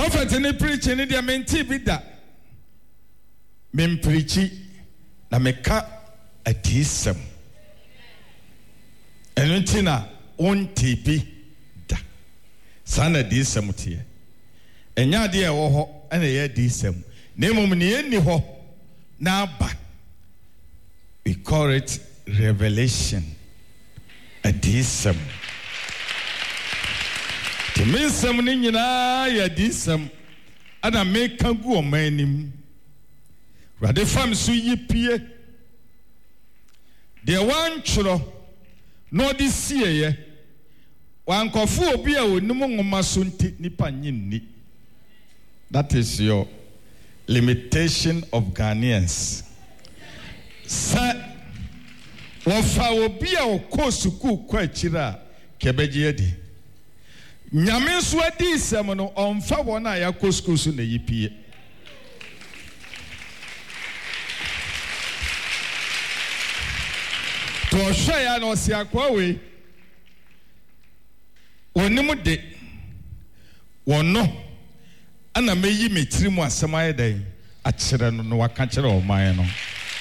prophet ni preaching ni dia menti bi da mem preachi na meka adisem enuntina onti bi da sana adisem tie enya de e wo ho ena ye adisem na mum ne enni ho na aba. We call it revelation adisem. The minsem ni nyina ya adisem ana meka gu omanim rade fam so yipie de wan tworo no de sieye wan kofo obi a onum ngoma so nti nipa nyinni. That is your limitation of Ghanaians. Sa wofa obi a okọ suku kwa akira kebeje adi nyame so adi sem no onfa wona ya kọ suku so na yipie. To hwe ya no se akwa we onim de wono ana meyi metiri mu asem ayedan a kire no no waka kire o man no.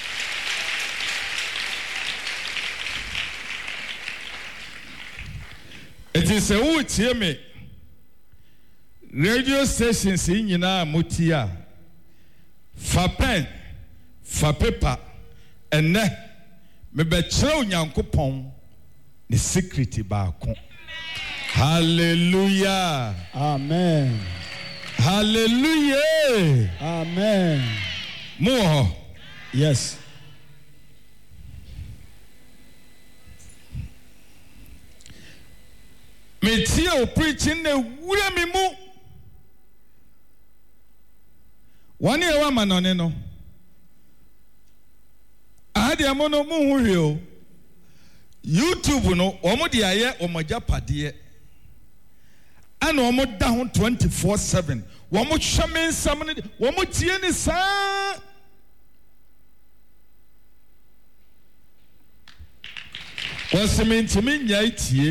It is a wotie me radio stations nyina motia fa pen fa paper ene me be kire onyankopon ne secret ba ko. Hallelujah. Amen. Hallelujah. Amen. More. Yes. Me tia o preaching ne wura mi mu. Wani e wa manone no. Ade amono mu hu hwe o. YouTube no omo de aye omoja pade. Ana omo da ho 24/7. Womo hwame nsam ne womo tie ni saa. Wosementi me nya tie.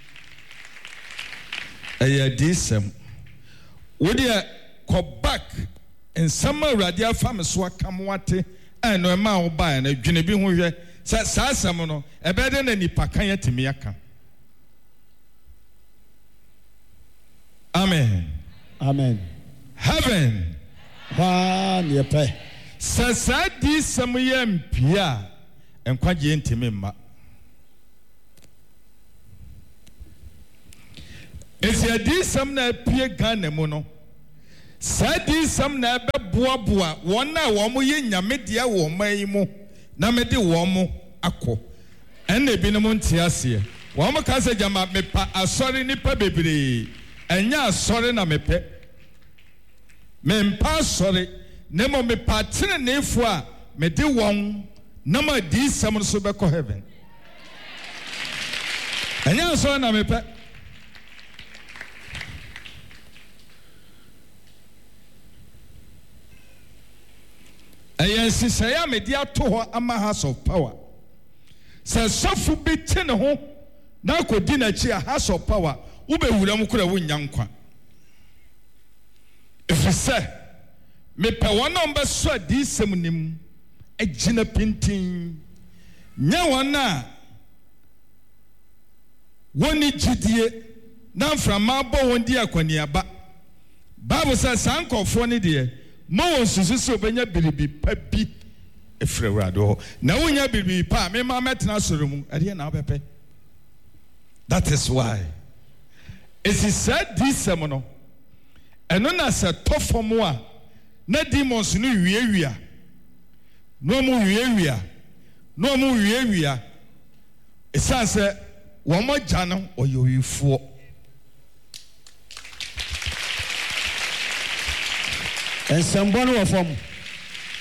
Eya disem. Wo de ko back nsam awurade afam so akamwate eno ema wo ba na dwene bi ho hwe. Sa asem no ebede na nipa kan yatimi aka. Amen. Amen. Heaven. Yepe. Sa di samuye mpia enkwaje ntimi mma. Esi di sam na pie Ghana mu no. Sa di sam na be boaboa wona wo mo ye nyame dia wo man mu na me de wo mo akọ. Enne bi no mo ntiase. Wo mo ka se jama mepa asori nipa bebre. Enya asori na mepe. Mempa asori nemo mepa tene nefu a me de won na ma di sam so be ko heaven. Enya asori na mepe. Ayen sisaya me dia to ho ama house of power. Se sofu bi tene ho na akodi na chi a house of power wo be wura mu kura wo nyankwa. Efese me pe wona mba so adi sem nim agina pintin nya wona woni gidie na mframa bo won di akwaniaba. Bible says sankofo ne de mo wonsusu se obenya biribi pa bi efrewrado ho na wonya biribi pa me ma metena soro mu ade na obepe. That is why it is said this no eno na se tofomo a na demons no wiewia no mu wiewia no mu wiewia esanse wo mo gya no oyoyifo. Ensemble no form